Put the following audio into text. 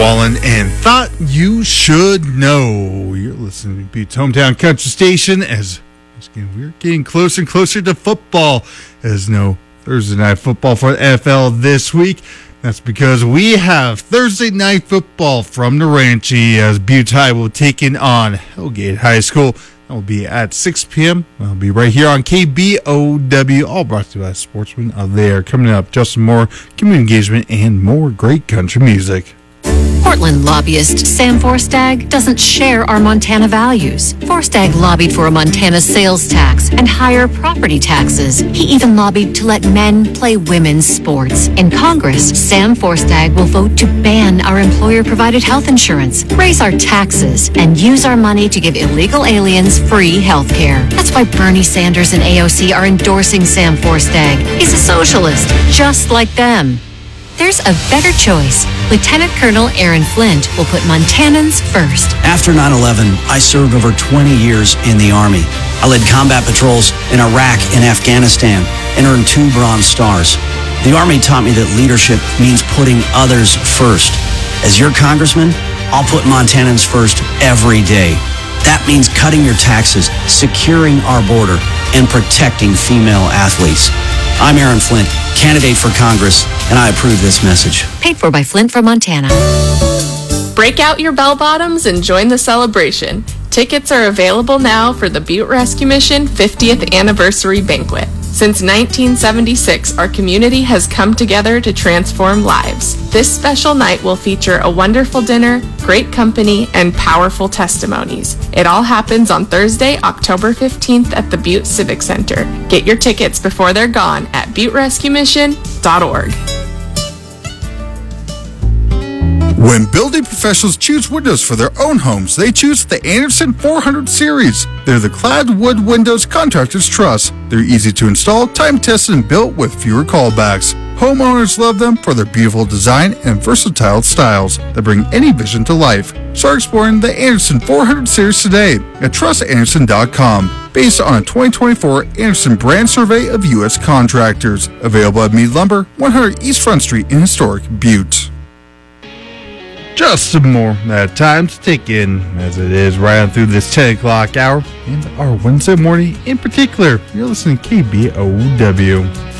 Wallen and Thought You Should Know. You're listening to Buttes Hometown Country Station as we're getting closer and closer to football. As no Thursday night football for the NFL this week. That's because we have Thursday night football from Naranche as Buttes High will take in on Hellgate High School. That will be at 6 p.m. I'll be right here on KBOW, all brought to you by Sportsman of the Air. Coming up, just some more community engagement and more great country music. Portland lobbyist Sam Forstag doesn't share our Montana values. Forstag lobbied for a Montana sales tax and higher property taxes. He even lobbied to let men play women's sports. In Congress, Sam Forstag will vote to ban our employer-provided health insurance, raise our taxes, and use our money to give illegal aliens free health care. That's why Bernie Sanders and AOC are endorsing Sam Forstag. He's a socialist, just like them. There's a better choice. Lieutenant Colonel Aaron Flint will put Montanans first. After 9/11, I served over 20 years in the Army. I led combat patrols in Iraq and Afghanistan and earned 2 Bronze Stars. The Army taught me that leadership means putting others first. As your congressman, I'll put Montanans first every day. That means cutting your taxes, securing our border, and protecting female athletes. I'm Aaron Flint, candidate for Congress, and I approve this message. Paid for by Flint for Montana. Break out your bell bottoms and join the celebration. Tickets are available now for the Butte Rescue Mission 50th Anniversary Banquet. Since 1976, our community has come together to transform lives. This special night will feature a wonderful dinner, great company, and powerful testimonies. It all happens on Thursday, October 15th at the Butte Civic Center. Get your tickets before they're gone at butterescuemission.org. When building professionals choose windows for their own homes, they choose the Andersen 400 series. They're the clad wood windows contractors trust. They're easy to install, time-tested, and built with fewer callbacks. Homeowners love them for their beautiful design and versatile styles that bring any vision to life. Start exploring the Andersen 400 series today at trustanderson.com, based on a 2024 Andersen brand survey of U.S. contractors. Available at Mead Lumber, 100 East Front Street in historic Butte. Just some more time to take in as it is right on through this 10 o'clock hour and our Wednesday morning in particular. You're listening to KBOW.